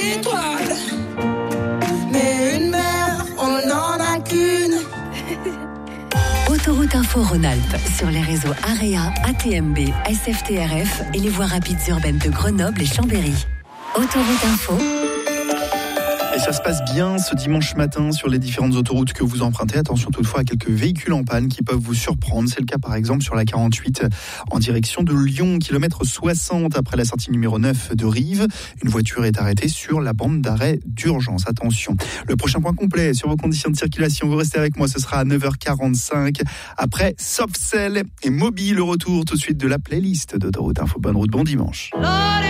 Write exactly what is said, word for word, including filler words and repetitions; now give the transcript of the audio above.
Étoile, mais une mère, on n'en a qu'une. Autoroute Info Rhône-Alpes sur les réseaux AREA, A T M B, S F T R F et les voies rapides urbaines de Grenoble et Chambéry. Autoroute Info. Et ça se passe bien ce dimanche matin sur les différentes autoroutes que vous empruntez. Attention toutefois à quelques véhicules en panne qui peuvent vous surprendre. C'est le cas par exemple sur la quarante-huit en direction de Lyon, kilomètre soixante après la sortie numéro neuf de Rive. Une voiture est arrêtée sur la bande d'arrêt d'urgence. Attention. Le prochain point complet sur vos conditions de circulation, vous restez avec moi, ce sera à neuf heures quarante-cinq. Après Softcell et Moby, le retour tout de suite de la playlist d'Autoroute Info. Bonne route, bon dimanche.